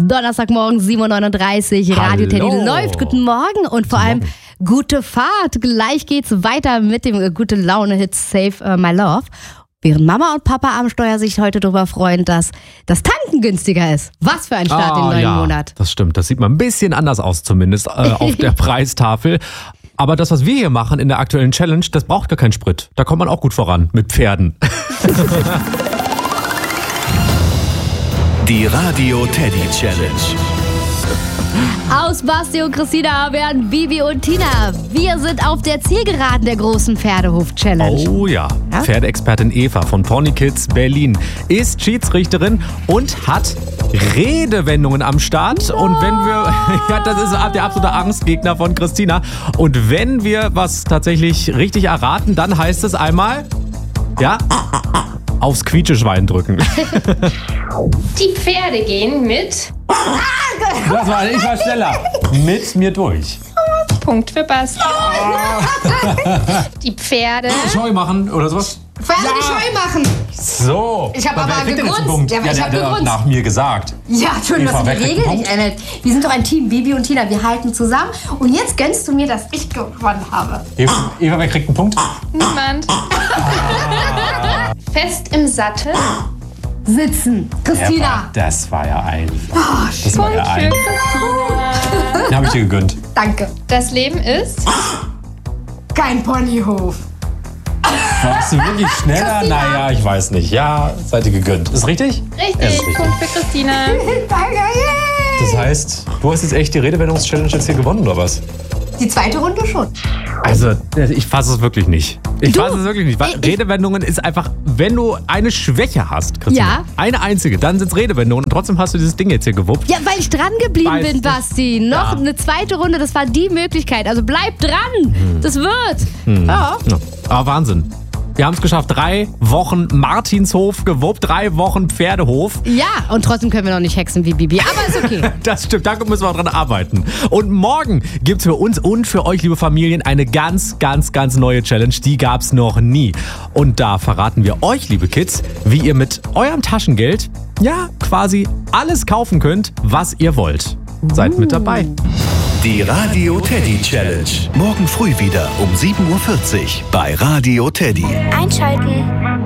Donnerstagmorgen, 7.39 Uhr. Radio Teddy läuft. Guten Morgen und vor allem gute Fahrt. Gleich geht's weiter mit dem gute Laune-Hit Save My Love. Während Mama und Papa am Steuer sich heute darüber freuen, dass das Tanken günstiger ist. Was für ein Start in den neuen Monat. Das stimmt. Das sieht mal ein bisschen anders aus zumindest auf der Preistafel. Aber das, was wir hier machen in der aktuellen Challenge, das braucht gar keinen Sprit. Da kommt man auch gut voran mit Pferden. Die Radio Teddy Challenge. Aus Basti und Christina werden Bibi und Tina. Wir sind auf der Zielgeraden der großen Pferdehof-Challenge. Oh ja, Pferdeexpertin Eva von Pony Kids Berlin ist Schiedsrichterin und hat Redewendungen am Start. Und wenn wir, ja, das ist der absolute Angstgegner von Christina. Und wenn wir was tatsächlich richtig erraten, dann heißt es einmal, ja, aufs Quietscheschwein drücken. Die Pferde gehen mit... Ich war schneller. Mit mir durch. Punkt für Basti. Die Pferde... Scheu machen oder sowas? Pferde scheu machen. So. Ich habe aber gegrunzt. Ja, ich habe gegrunzt. Nach mir gesagt. Ja, schön, dass du die Regel nicht änderst. Wir sind doch ein Team, Bibi und Tina. Wir halten zusammen. Und jetzt gönnst du mir, dass ich gewonnen habe. Eva, wer kriegt einen Punkt? Niemand. Fest im Sattel. Sitzen. Christina. Das war ja einfach. Punkt für Christina. Den habe ich dir gegönnt. Danke. Das Leben ist... Kein Ponyhof. Warst du wirklich schneller? Christina. Naja, ich weiß nicht. Ja, seid ihr gegönnt. Ist richtig? Richtig. Ist richtig. Punkt für Christina. Danke. Yay. Das heißt, du hast jetzt echt die Redewendungs-Challenge jetzt hier gewonnen, oder was? Die zweite Runde schon. Also, ich fasse es wirklich nicht. Weil Redewendungen ist einfach, wenn du eine Schwäche hast, Christina, Ja. eine einzige, dann sind es Redewendungen und trotzdem hast du dieses Ding jetzt hier gewuppt. Ja, weil ich dran geblieben Weiß bin, nicht. Basti. Noch Ja. eine zweite Runde, das war die Möglichkeit. Also bleib dran. Das wird. Ja. Ja. Aber Wahnsinn. Wir haben es geschafft. 3 Wochen Martinshof gewuppt, 3 Wochen Pferdehof. Ja, und trotzdem können wir noch nicht hexen wie Bibi. Aber ist okay. Das stimmt, da müssen wir dran arbeiten. Und morgen gibt es für uns und für euch, liebe Familien, eine ganz, ganz, ganz neue Challenge. Die gab es noch nie. Und da verraten wir euch, liebe Kids, wie ihr mit eurem Taschengeld, ja, quasi alles kaufen könnt, was ihr wollt. Seid mit dabei. Die Radio Teddy Challenge. Morgen früh wieder um 7.40 Uhr bei Radio Teddy. Einschalten.